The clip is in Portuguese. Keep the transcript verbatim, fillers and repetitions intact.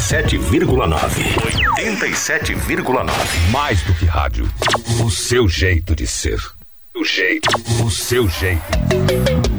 sete vírgula nove. oitenta e sete vírgula nove. Mais do que rádio. O seu jeito de ser. O jeito. O seu jeito.